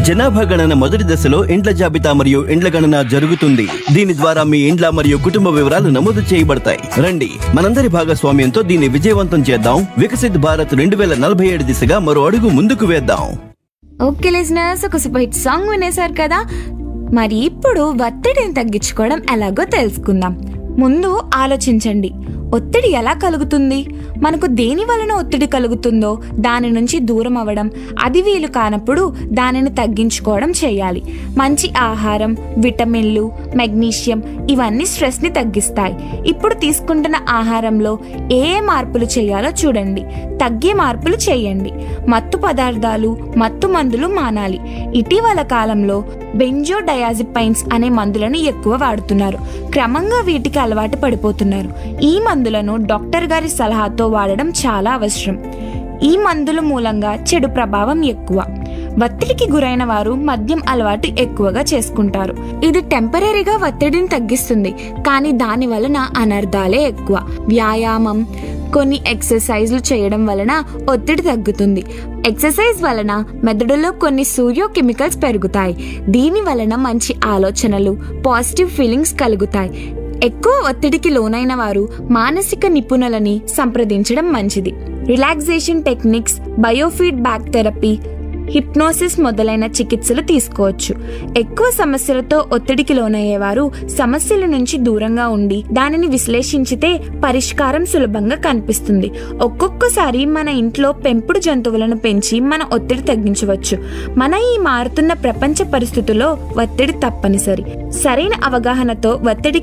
జనాభా గణన మొదటి దశలో ఇండ్ల జాబితా మరియు ఇండ్ల గణన జరుగుతుంది. దీని ద్వారా మీ ఇండ్ల మరియు కుటుంబ వివరాలు నమోదు చేయబడతాయి. రండి, మనందరి భాగస్వామ్యంతో దీన్ని విజయవంతం చేద్దాం. వికసిత్ భారత్ 2047 దిశగా మరో అడుగు ముందుకు వేద్దాం. ఓకే లిజనర్స్, ఒక సూపర్ హిట్ సాంగ్ వినేశారు కదా. మరి ఇప్పుడు ఒత్తిడిని తగ్గించుకోవడం ఎలాగో తెలుసుకుందాం. ముందు ఆలోచించండి, ఒత్తిడి ఎలా కలుగుతుంది? మనకు దేని వలన ఒత్తిడి కలుగుతుందో దాని నుంచి దూరం అవ్వడం, అది వీలు కానప్పుడు దానిని తగ్గించుకోవడం చేయాలి. మంచి ఆహారం, విటమిన్లు, మెగ్నీషియం ఇవన్నీ స్ట్రెస్ని తగ్గిస్తాయి. ఇప్పుడు తీసుకుంటున్న ఆహారంలో ఏ మార్పులు చేయాలో చూడండి. తగ్గే మార్పులు చేయండి. మత్తు పదార్థాలు, మత్తు మందులు మానాలి. ఇటీవల కాలంలో బెంజోడయాజిపైన్స్ అనే మందులను ఎక్కువ వాడుతున్నారు. క్రమంగా వీటికి అలవాటు పడిపోతున్నారు. ఈ మందులను డాక్టర్ గారి సలహాతో వాడడం చాలా అవసరం. ఈ మందుల మూలంగా చెడు ప్రభావం ఎక్కువ. ఒత్తిడికి గురైన వారు మద్యం అలవాటు ఎక్కువగా చేసుకుంటారు. ఇది టెంపరీగా ఒత్తిడిని తగ్గిస్తుంది, కానీ దాని వలన అనర్థాలే ఎక్కువ. వ్యాయామం, కొన్ని ఎక్సర్సైజ్లు చేయడం వలన ఒత్తిడి తగ్గుతుంది. ఎక్సర్సైజ్ వలన మెదడులో కొన్ని సూర్యో కెమికల్స్ పెరుగుతాయి. దీని వలన మంచి ఆలోచనలు, పాజిటివ్ ఫీలింగ్స్ కలుగుతాయి. ఎక్కువ ఒత్తిడికి లోనైన వారు మానసిక నిపుణులని సంప్రదించడం మంచిది. Relaxation techniques, biofeedback therapy, hypnosis మొదలైన చికిత్సలు తీసుకోవచ్చు. ఎక్కువ సమస్యలతో ఒత్తిడికి లోనయ్యేవారు సమస్యల నుంచి దూరంగా ఉండి దానిని విశ్లేషించితే పరిష్కారం సులభంగా కనిపిస్తుంది. ఒక్కొక్కసారి మన ఇంట్లో పెంపుడు జంతువులను పెంచి మన ఒత్తిడి తగ్గించవచ్చు. మన ఈ మారుతున్న ప్రపంచ పరిస్థితుల్లో ఒత్తిడి తప్పనిసరి. సరైన అవగాహనతో ఒత్తిడి